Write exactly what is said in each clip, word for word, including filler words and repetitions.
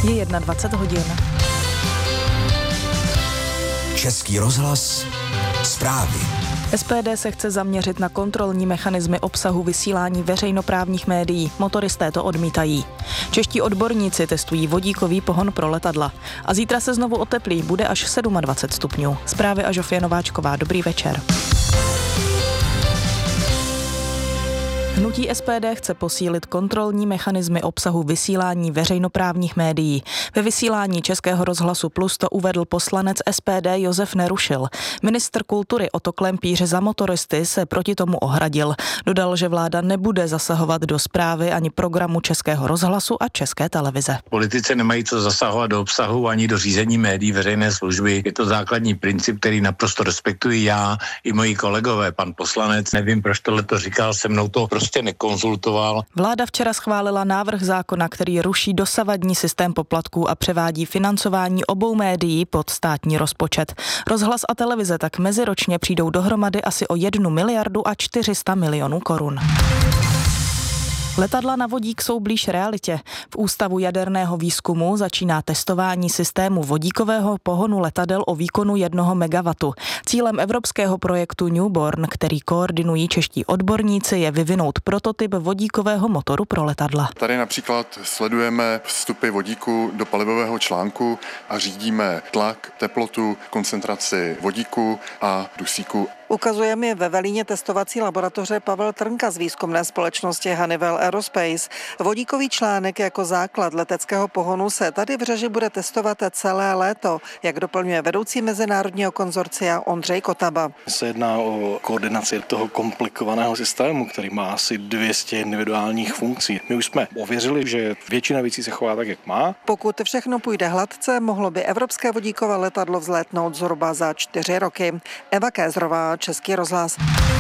Je dvacet jedna hodin. Český rozhlas, zprávy. S P D se chce zaměřit na kontrolní mechanismy obsahu vysílání veřejnoprávních médií. Motoristé to odmítají. Čeští odborníci testují vodíkový pohon pro letadla. A zítra se znovu oteplí, bude až dvacet sedm stupňů. Zprávy a Žofie Nováčková. Dobrý večer. Hnutí S P D chce posílit kontrolní mechanismy obsahu vysílání veřejnoprávních médií. Ve vysílání Českého rozhlasu Plus to uvedl poslanec S P D Josef Nerušil. Ministr kultury Otto Klempíř za motoristy se proti tomu ohradil. Dodal, že vláda nebude zasahovat do správy ani programu Českého rozhlasu a České televize. Politici nemají co zasahovat do obsahu ani do řízení médií veřejné služby. Je to základní princip, který naprosto respektuji já i moji kolegové. Pan poslanec, nevím, proč tohle to říkal, se mnou to prostě nekonzultoval. Vláda včera schválila návrh zákona, který ruší dosavadní systém poplatků a převádí financování obou médií pod státní rozpočet. Rozhlas a televize tak meziročně přijdou dohromady asi o jednu miliardu a čtyři sta milionů korun. Letadla na vodík jsou blíž realitě. V Ústavu jaderného výzkumu začíná testování systému vodíkového pohonu letadel o výkonu jednoho megawattu. Cílem evropského projektu Newborn, který koordinují čeští odborníci, je vyvinout prototyp vodíkového motoru pro letadla. Tady například sledujeme vstupy vodíku do palivového článku a řídíme tlak, teplotu, koncentraci vodíku a dusíku. Ukazuje mi ve Velíně testovací laboratoře Pavel Trnka z výzkumné společnosti Honeywell Aerospace. Vodíkový článek jako základ leteckého pohonu se tady v Řeži bude testovat celé léto, jak doplňuje vedoucí mezinárodního konzorcia Ondřej Kotaba. Se jedná o koordinaci toho komplikovaného systému, který má asi dvě stě individuálních funkcí. My už jsme ověřili, že většina věcí se chová tak, jak má. Pokud všechno půjde hladce, mohlo by evropské vodíkové letadlo vzlétnout zhruba za čtyři roky. Eva Kézrová, Český rozhlas.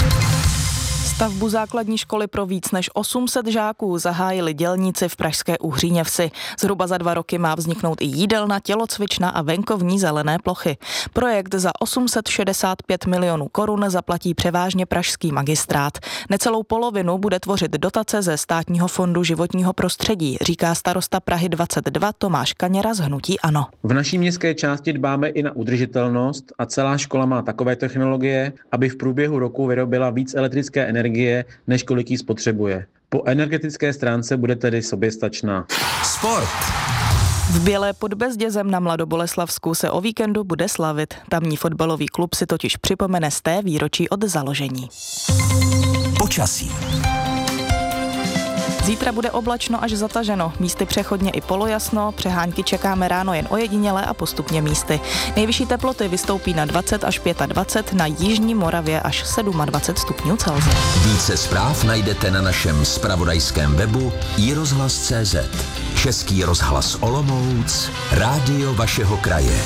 Stavbu základní školy pro víc než osm set žáků zahájili dělníci v pražské Uhříněvsi. Zhruba za dva roky má vzniknout i jídelna, tělocvična a venkovní zelené plochy. Projekt za osm set šedesát pět milionů korun zaplatí převážně pražský magistrát. Necelou polovinu bude tvořit dotace ze Státního fondu životního prostředí, říká starosta Prahy dvacet dva Tomáš Kaněra z hnutí ANO. V naší městské části dbáme i na udržitelnost a celá škola má takové technologie, aby v průběhu roku vyrobila víc elektrické energie, než kolik jí spotřebuje. Po energetické stránce bude tedy soběstačná. Sport. V Bělé pod Bezdězem na Mladoboleslavsku se o víkendu bude slavit. Tamní fotbalový klub si totiž připomene sté výročí od založení. Počasí. Zítra bude oblačno až zataženo, místy přechodně i polojasno, přehánky čekáme ráno jen ojediněle a postupně místy. Nejvyšší teploty vystoupí na dvacet až dvacet pět, na jižní Moravě až dvacet sedm stupňů Celsia. Více zpráv najdete na našem zpravodajském webu i rozhlas tečka cé zet. Český rozhlas Olomouc, rádio vašeho kraje.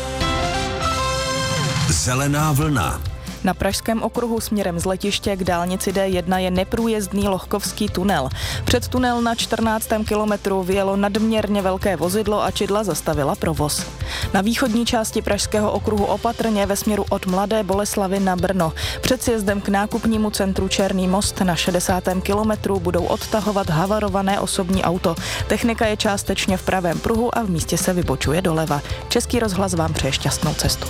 Zelená vlna. Na pražském okruhu směrem z letiště k dálnici D jedna je neprůjezdný Lohkovský tunel. Před tunel na čtrnáctém kilometru vyjelo nadměrně velké vozidlo a čidla zastavila provoz. Na východní části pražského okruhu opatrně ve směru od Mladé Boleslavi na Brno. Před sjezdem k nákupnímu centru Černý most na šedesátém kilometru budou odtahovat havarované osobní auto. Technika je částečně v pravém pruhu a v místě se vybočuje doleva. Český rozhlas vám přeje šťastnou cestu.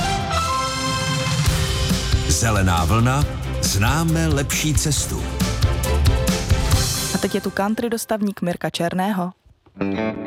Zelená vlna, známe lepší cestu. A teď je tu country dostavník Mirka Černého.